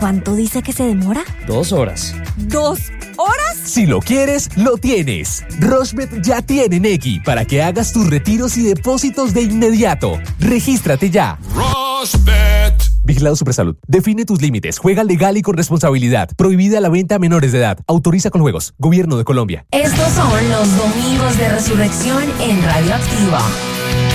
¿Cuánto dice que se demora? 2 horas. ¿2 horas? Si lo quieres, lo tienes. Rushbet ya tiene Nequi para que hagas tus retiros y depósitos de inmediato. Regístrate ya. Rushbet. Vigilado Supersalud. Define tus límites. Juega legal y con responsabilidad. Prohibida la venta a menores de edad. Autoriza con juegos. Gobierno de Colombia. Estos son los domingos de resurrección en Radioactiva.